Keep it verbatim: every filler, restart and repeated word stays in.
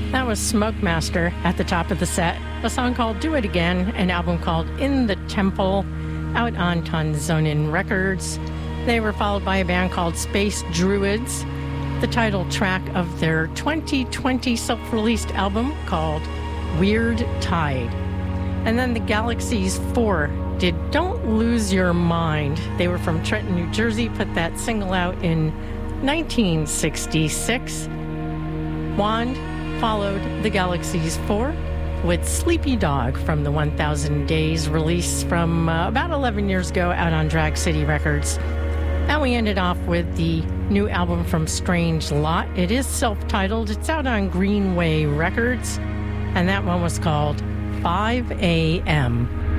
That was Smokemaster at the top of the set. A song called Do It Again, an album called In the Temple, out on Tonzonin Records. They were followed by a band called Space Druids, the title track of their twenty twenty self-released album called Weird Tide. And then the Galaxies four did Don't Lose Your Mind. They were from Trenton, New Jersey, put that single out in nineteen sixty-six. Wand followed the Galaxies four with Sleepy Dog from the one thousand Days release from uh, about eleven years ago out on Drag City Records. And we ended off with the new album from Strange Lot. It is self-titled. It's out on Greenway Records. And that one was called five a.m.